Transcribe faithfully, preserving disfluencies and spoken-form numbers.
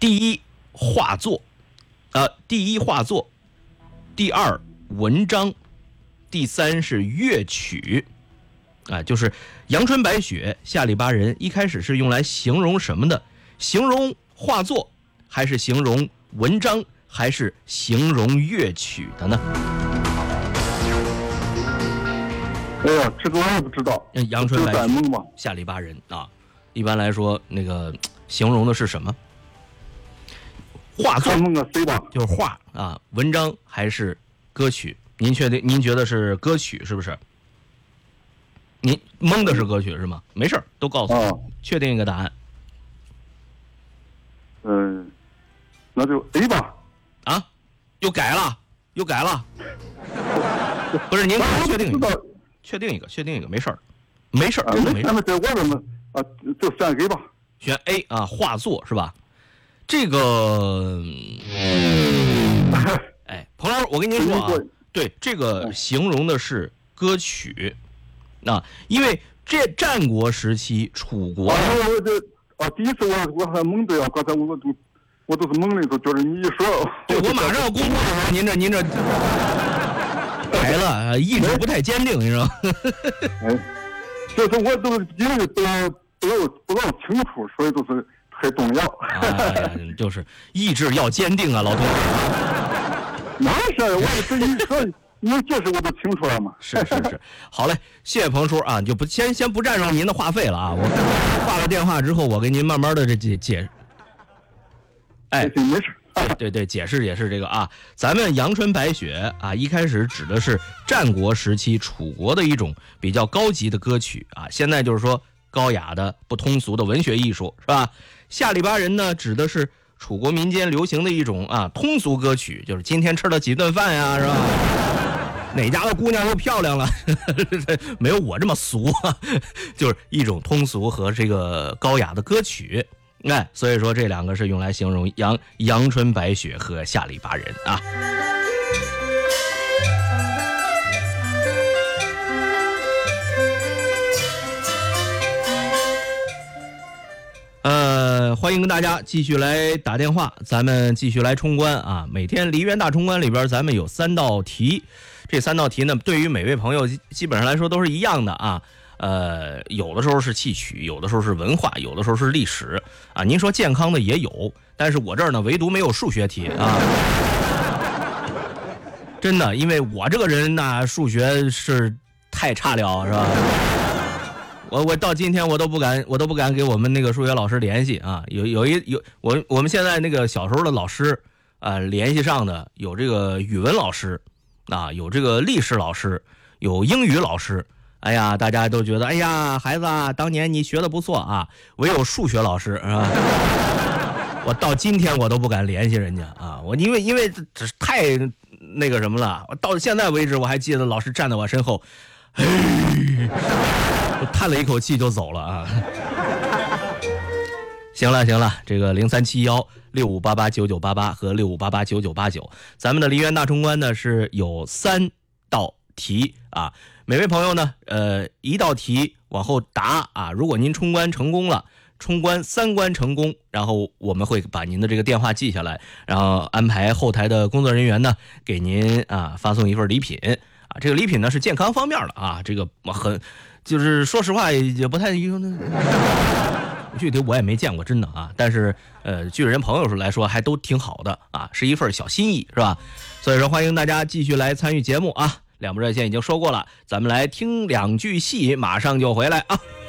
第一画作，呃，第一画作，第二文章，第三是乐曲。啊，就是阳春白雪、下里巴人，一开始是用来形容什么的？形容画作，还是形容文章，还是形容乐曲的呢？ 哎呀，这个我也不知道。 阳春白雪、下里巴人啊，一般来说，那个形容的是什么？画作就是画啊，文章还是歌曲？您确定？您觉得是歌曲是不是？您蒙的是歌曲是吗？没事，都告诉我，哦、确定一个答案。 嗯、呃，那就 A 吧。 啊，又改了，又改了。不是您确定一个，确定一个，确定一个，没事儿，没事儿， 啊、没事儿。这我怎么啊？就选 A 吧。 选 A 啊，画作是吧？这个，哎，彭老师，我跟您说啊，对，这个形容的是歌曲。啊，因为这战国时期，楚国。 啊，我这啊，第一次我我还蒙对啊，刚才我都我都是蒙的，都觉得你一说。 对，我马上要公布的时候，您这您这来了，意志不太坚定，你知道吗？ 哎，就是我都因为不不不老清楚，所以都是太动摇。 哎，就是意志要坚定啊，老同学。 那是我这一说。你解释我都清楚了嘛？ 是是是，好嘞，谢谢彭叔啊，你就不先先不占用您的话费了啊，我挂了电话之后，我给您慢慢的这解解，哎， 没事， 对对，解释解释这个啊，咱们阳春白雪啊，一开始指的是战国时期楚国的一种比较高级的歌曲啊，现在就是说高雅的不通俗的文学艺术是吧？下里巴人呢，指的是楚国民间流行的一种啊通俗歌曲，就是今天吃了几顿饭呀，是吧？哪家的姑娘又漂亮了？没有我这么俗啊，就是一种通俗和这个高雅的歌曲。哎，所以说这两个是用来形容阳阳春白雪和下里巴人啊。呃，欢迎跟大家继续来打电话，咱们继续来冲关啊！每天梨园大冲关里边，咱们有三道题。这三道题呢，对于每位朋友基本上来说都是一样的啊。呃，有的时候是戏曲，有的时候是文化，有的时候是历史啊。您说健康的也有，但是我这儿呢，唯独没有数学题啊。真的，因为我这个人呢，数学是太差了，是吧？我我到今天我都不敢，我都不敢给我们那个数学老师联系啊。有有一有我我们现在那个小时候的老师啊、呃，联系上的有这个语文老师。啊，有这个历史老师，有英语老师，哎呀，大家都觉得，哎呀，孩子啊，当年你学的不错啊，唯有数学老师啊，我到今天我都不敢联系人家啊，我因为因为这是太那个什么了，我到现在为止我还记得老师站在我身后，嘿，我叹了一口气就走了啊。行了行了，这个零三七幺六五八八九九八八和六五八八九九八九，咱们的梨园大冲关呢是有三道题啊，每位朋友呢，呃，一道题往后答啊，如果您冲关成功了，冲关三关成功，然后我们会把您的这个电话记下来，然后安排后台的工作人员呢给您啊发送一份礼品啊，这个礼品呢是健康方面的啊，这个很就是说实话也不太具体我也没见过，真的啊！但是，呃，据人朋友来说，还都挺好的啊，是一份小心意，是吧？所以说，欢迎大家继续来参与节目啊！两部热线已经说过了，咱们来听两句戏，马上就回来啊！